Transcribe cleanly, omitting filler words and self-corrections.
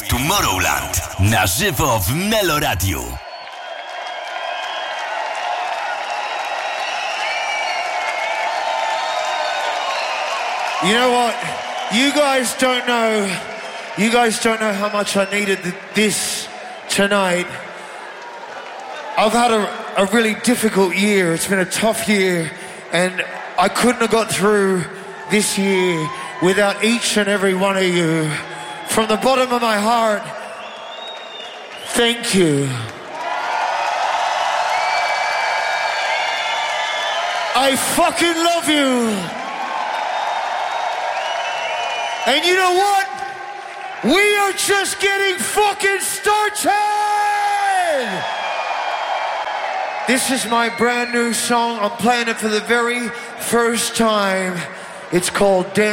Tomorrowland na żywo w Meloradiu. You know what? You guys don't know how much I needed this tonight. I've had a really difficult year. It's been a tough year, and I couldn't have got through this year without each and every one of you. From the bottom of my heart, thank you. I fucking love you. And you know what? We are just getting fucking started! This is my brand new song. I'm playing it for the very first time. It's called Dance.